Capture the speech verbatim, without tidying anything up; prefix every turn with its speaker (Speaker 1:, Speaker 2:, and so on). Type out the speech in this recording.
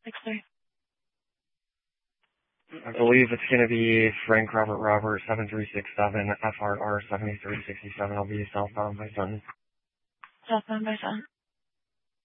Speaker 1: six three.
Speaker 2: I believe it's going to be Frank Robert Robert seven three six seven F R R seventy three sixty seven. I'll be southbound by Sun.
Speaker 1: Southbound by Sun.